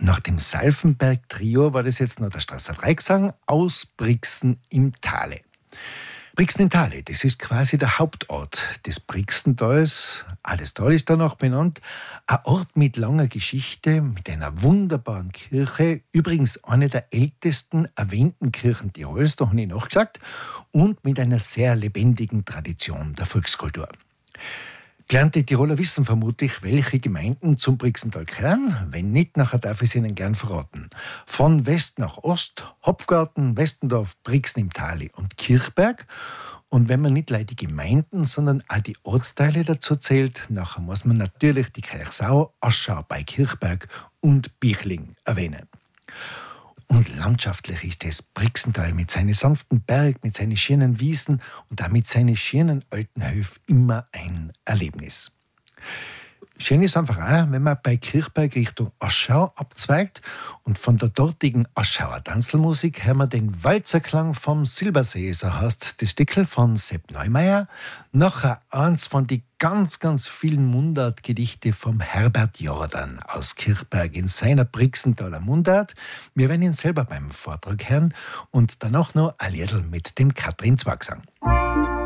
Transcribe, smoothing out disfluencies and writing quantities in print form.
Nach dem Salfenberg-Trio war das jetzt noch der Strasser Dreigesang aus Brixen im Tale. Brixen im Tale, das ist quasi der Hauptort des Brixentals. Alles Tal ist danach benannt. Ein Ort mit langer Geschichte, mit einer wunderbaren Kirche. Übrigens eine der ältesten erwähnten Kirchen Tirols, da habe ich nachgesagt. Und mit einer sehr lebendigen Tradition der Volkskultur. Gelernte Tiroler wissen vermutlich, welche Gemeinden zum Brixental gehören. Wenn nicht, nachher darf ich es Ihnen gern verraten. Von West nach Ost, Hopfgarten, Westendorf, Brixen im Tale und Kirchberg. Und wenn man nicht gleich die Gemeinden, sondern auch die Ortsteile dazu zählt, nachher muss man natürlich die Kirchsau, Aschau bei Kirchberg und Bichling erwähnen. Und landschaftlich ist das Brixental mit seinen sanften Berg, mit seinen schönen Wiesen und auch mit seinen schönen alten Höfen immer ein Erlebnis. Schön ist einfach auch, wenn man bei Kirchberg Richtung Aschau abzweigt und von der dortigen Aschauer Tanzelmusik hören wir den Walzerklang vom Silbersee, so heißt das Stückel von Sepp Neumeier, nachher eins von die ganz, ganz vielen Mundartgedichte vom Herbert Jordan aus Kirchberg in seiner Brixentaler Mundart. Wir werden ihn selber beim Vortrag hören und danach noch ein Liedl mit dem Katrin Zwagsang.